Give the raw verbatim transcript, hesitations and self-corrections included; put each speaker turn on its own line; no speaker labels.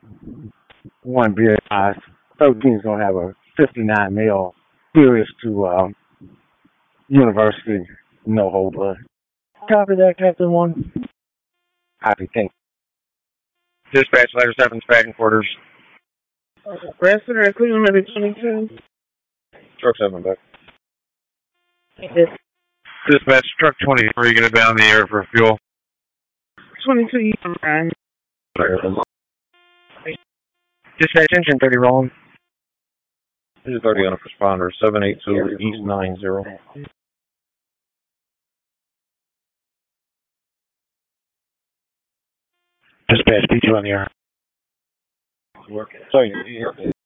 One beer size. thirteen's gonna have a fifty-nine mil serious to um, university, no whole blood. Copy that, Captain One. Copy, thank
Dispatch letter seven, Spagan quarters.
Resident Cleveland twenty-two.
Truck seven back.
Yes.
Dispatch truck twenty-three, gonna be on the air for fuel.
twenty-two, you can run.
Dispatch engine thirty rolling. Engine thirty on a responder, seven eight two East nine zero. Dispatch P two on the air. Sorry,